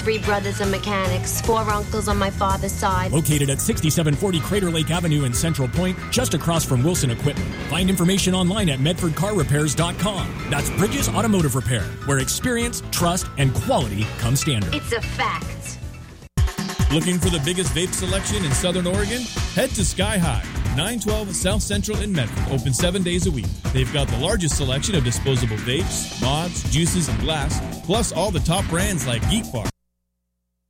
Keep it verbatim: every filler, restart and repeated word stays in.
three brothers are mechanics, four uncles on my father's side. Located at sixty-seven forty Crater Lake Avenue in Central Point, just across from Wilson Equipment. Find information online at medford car repairs dot com. That's Bridges Automotive Repair, where experience, trust, and quality come standard. It's a fact. Looking for the biggest vape selection in Southern Oregon? Head to Sky High, nine twelve South Central in Medford, open seven days a week. They've got the largest selection of disposable vapes, mods, juices, and glass, plus all the top brands like Geek Bar,